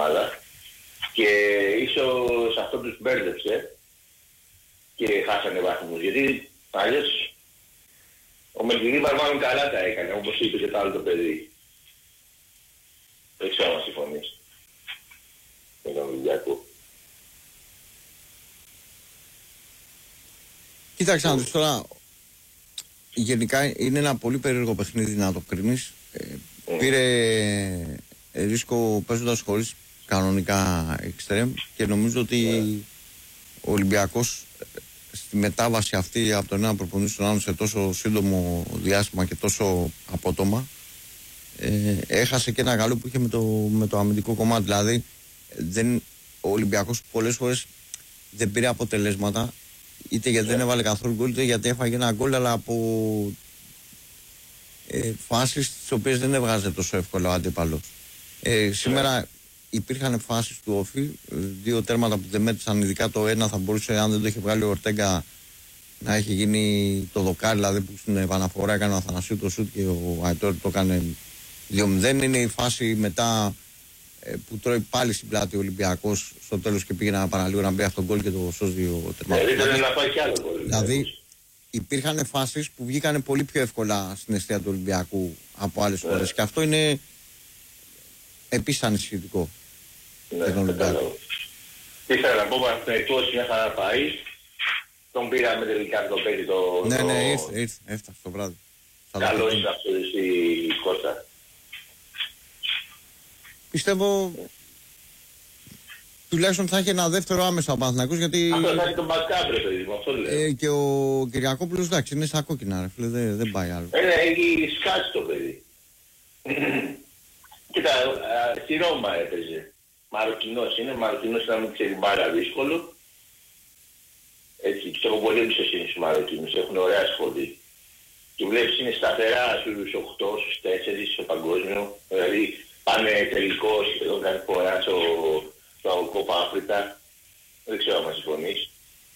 ομάδα και ίσως αυτό τους μπέρδεψε και χάσανε βαθμούς. Γιατί αλλιώς ο Μεντιλίμπαρ μάλλον καλά τα έκανε, όπως είπε και το άλλο το παιδί. Δεν ξέρω αν συμφωνείς με τον Ολυμπιακό. Κοίταξε να δεις τώρα, γενικά είναι ένα πολύ περίεργο παιχνίδι να το κρίνεις. Πήρε ρίσκο παίζοντας χωρίς κανονικά εξτρέμ και νομίζω ότι ο Ολυμπιακός στη μετάβαση αυτή από τον ένα προπονητή στον άλλο σε τόσο σύντομο διάστημα και τόσο απότομα έχασε και ένα καλό που είχε με το αμυντικό κομμάτι. Δηλαδή ο Ολυμπιακός πολλές φορές δεν πήρε αποτελέσματα, είτε γιατί δεν έβαλε καθόλου γκολ, είτε γιατί έφαγε ένα γκολ, αλλά από φάσεις τις οποίες δεν έβγαζε τόσο εύκολα ο αντίπαλος. Σήμερα υπήρχαν φάσεις του Όφη, δύο τέρματα που δεν μέτρησαν, ειδικά το ένα θα μπορούσε, αν δεν το είχε βγάλει ο Ορτέγκα, να έχει γίνει το δοκάρι, δηλαδή που στην επαναφορά έκανε ο Αθανασίου το σούτ και ο Αϊτόρ το έκανε 2-0. Είναι η φάση μετά που τρώει πάλι στην πλάτη ο Ολυμπιακός στο τέλος και πήγε να παραλίγο να μπει αυτόν τον γκολ και το σώζει ο τερματοφύλακας. Δηλαδή υπήρχαν φάσεις που βγήκαν πολύ πιο εύκολα στην αιστεία του Ολυμπιακού από άλλες φορές και αυτό είναι επίσης ανησυχητικό. Ήθελα να πω Παναθηναϊκός μια χαρά πάει. Τον πήραμε τελικά το παιδί το... Ναι, έφτασε το βράδυ. Καλώς είναι αυτό η Κώστα. Πιστεύω τουλάχιστον θα έχει ένα δεύτερο άμεσα ο Παναθηναϊκός, γιατί... Αυτό θα έχει τον backup, ρε παιδί μου, αυτό λέω. Και ο Κυριακόπουλος, εντάξει, είναι στα κόκκινα, ρε φίλε, δεν πάει άλλο. Έχει σκάσει το παιδί. Κοίτα, στη Ρώμα έπαιζε. Μαροκινός είναι, Μαροκινός να μην ξέρει πάρα δύσκολο. Έτσι, πιστεύω πολύ εμπιστοσύνη στους Μαροκινούς, έχουν ωραία σχολή. Και βλέπεις είναι σταθερά στους 8, στους 4, στο παγκόσμιο. Δηλαδή πάνε τελικό σχεδόν κάθε φορά στο Κόπα Αφρικα. Δεν ξέρω αν συμφωνείς.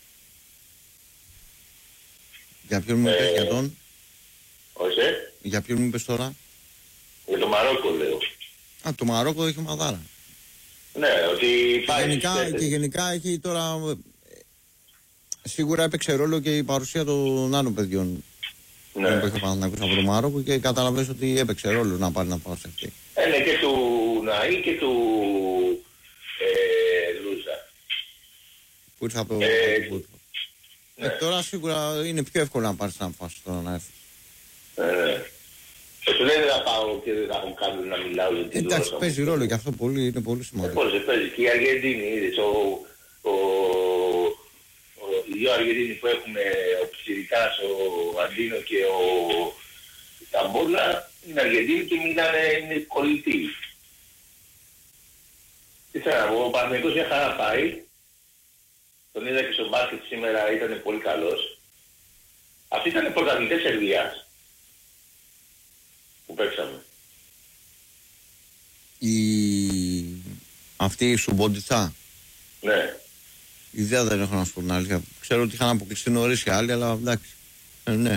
Για ποιον μου είπες, για τον? Όχι. Για ποιον μου είπες τώρα? Για το Μαρόκο λέω. Α, το Μαρόκο έχει μαδάρα. Ναι, ότι πάει. Και γενικά έχει τώρα... Σίγουρα έπαιξε ρόλο και η παρουσία των άλλων παιδιών. Ναι. Που είχε Παναθηναϊκός από το Μαρόκο και καταλαβαίνεις ότι έπαιξε ρόλο να πάρει να πάω σε αυτή. Ναι, και του Ναή και του Λούζα. Που ήρθε από το ναι. Τώρα σίγουρα είναι πιο εύκολο να πάρεις να φάσεις τώρα να έρθει. Σου λέει δεν θα πάω και δεν θα έχουν κάνει να μιλάω για την γλώσσα. Εντάξει, παίζει ρόλο και αυτό είναι πολύ σημαντικό. Πώς δεν παίζει. Και η Αργεντίνη, είδες, οι δύο Αργεντίνοι που έχουμε, ο Ψηρικάς, ο Αντίνο και ο Ταμπόλα, είναι Αργεντίνοι και είναι κολλητοί. Τι θέλω να πω, ο Παναθηναϊκός μια χαρά πάει. Τον είδα και στο μπάσκετ σήμερα, ήταν πολύ καλός. Αυτοί ήταν πρωταθλητές Σερβίας που παίξαμε. Αυτή η Σουμπόντιτσα. Ναι. Ιδέα δεν έχω να σου πω την αλήθεια. Ξέρω ότι είχαν αποκλειστεί νωρίς οι άλλοι, αλλά εντάξει. Ναι.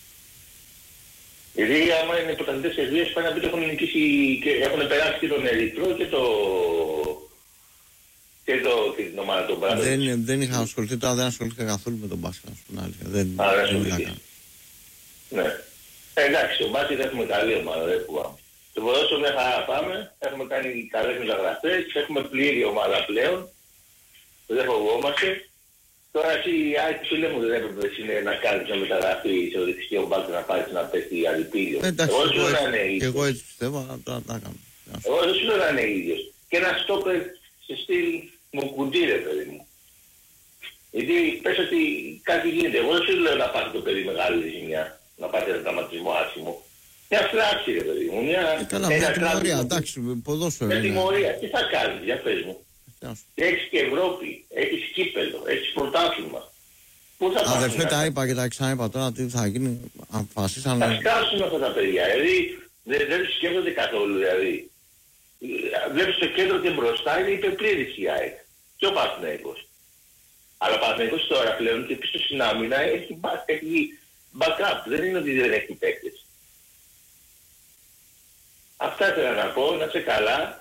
Γιατί άμα είναι πρωταθλητές Σερβίας πάνε να πει ότι έχουν νικήσει και έχουν περάσει και τον Ερυθρό και την ομάδα των Μπράδων. Δεν είχα ασχοληθεί, τώρα δεν ασχολήθηκα καθόλου με τον μπάσκετ, να σου πω την αλήθεια. Δεν είχα κάνει. Ναι. Εντάξει, ο μπάσκετ έχουμε καλή ομάδα, δεν φοβάμαι. Στο ποδόσφαιρο μια χαρά πάμε, έχουμε κάνει καλές μεταγραφές, έχουμε πλήρη ομάδα πλέον. Δεν φοβόμαστε. Τώρα εσύ, φίλε μου, δεν έπρεπε να κάνεις μια μεταγραφή στο δεξιό μπάκ να πάρεις να πέσει αλυπίδιο. Εγώ έτσι πιστεύω, αλλά τώρα τα έκανα. Εγώ δεν σου λέω να είναι ίδιος. Και ένα στόπερ σε στυλ μου κουντήρε, παιδί μου. Γιατί πες ότι κάτι γίνεται. Εγώ δεν σου λέω να πάρει το παιδί μεγάλη ζημιά, να πάρει ένα τραυματισμό άσχημο. Μια φράξη, ρε παιδί μου. Μια τιμωρία, εντάξει, ποδόσφαιρο. Μια τιμωρία. Τι θα κάνεις, για πες μου. Έχεις και Ευρώπη, έχεις κύπελλο, έχεις πρωτάθλημα. Πού θα πας? Αδερφέ, τα είπα και τα ξαναείπα τώρα, τι θα γίνει, αποφασίσαν. Θα σκάσουν αυτά τα παιδιά, δηλαδή δεν τους σκέφτονται καθόλου, δηλαδή. Βλέπεις το κέντρο και μπροστά είναι υπερπλήρης η ΑΕΚ. Και ο Παναθηναϊκός. Αλλά ο Παναθηναϊκός τώρα πλέον και πίσω στην άμυνα έχει backup, δεν είναι ότι δεν έχει παίκτες. Αυτά ήθελα να πω, να είσαι καλά.